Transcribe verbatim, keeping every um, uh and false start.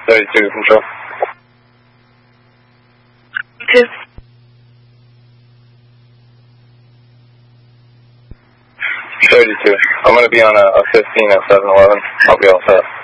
thirty-two, control. Two. thirty-two. I'm going to be on a, a fifteen at seven eleven. I'll be all set.